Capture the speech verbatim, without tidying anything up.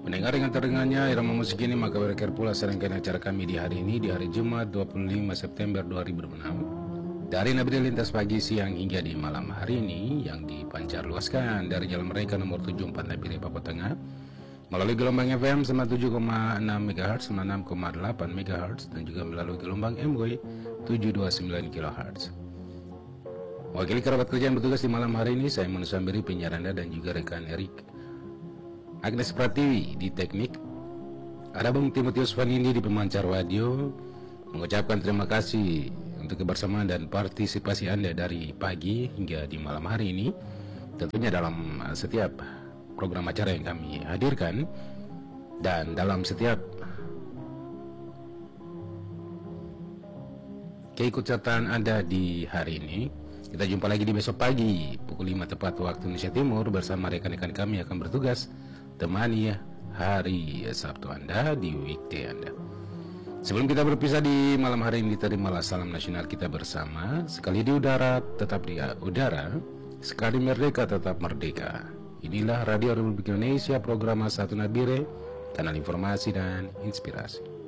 Mendengar dengan terdengarnya irama musik ini, maka berakhir pula serangkaian acara kami di hari ini, di hari Jumat dua puluh lima September dua ribu dua puluh enam. Dari Nabila lintas pagi, siang hingga di malam hari ini, yang dipancar luaskan dari Jalan Mereka nomor tujuh puluh empat Nabire, Papua Tengah, melalui gelombang F M sembilan puluh tujuh koma enam megahertz, sembilan puluh enam koma delapan megahertz, dan juga melalui gelombang M W tujuh ratus dua puluh sembilan kilohertz. Wakili kerabat kerja yang bertugas di malam hari ini, saya Manusambiri, penyiar Anda, dan juga rekan Erik Agnes Pratiwi di teknik. Ada Bung Timotius Vanindi di pemancar radio. Mengucapkan terima kasih untuk kebersamaan dan partisipasi Anda dari pagi hingga di malam hari ini, tentunya dalam setiap program acara yang kami hadirkan, dan dalam setiap keikutsertaan Anda di hari ini. Kita jumpa lagi di besok pagi pukul lima tepat waktu Indonesia Timur, bersama rekan-rekan kami akan bertugas temani hari Sabtu Anda di weekday Anda. Sebelum kita berpisah di malam hari ini, terimalah salam nasional kita bersama. Sekali di udara tetap di udara, sekali merdeka tetap merdeka. Inilah Radio Republik Indonesia, program Satu Nabire, kanal informasi dan inspirasi.